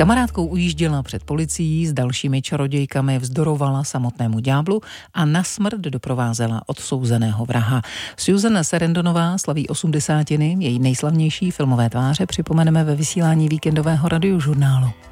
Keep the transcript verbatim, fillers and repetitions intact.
kamarádkou ujížděla před policií, s dalšími čarodějkami vzdorovala samotnému ďáblu a na smrt doprovázela odsouzeného vraha. Susan Sarandonová slaví osmdesátiny, její nejslavnější filmové tváře připomeneme ve vysílání víkendového radiožurnálu.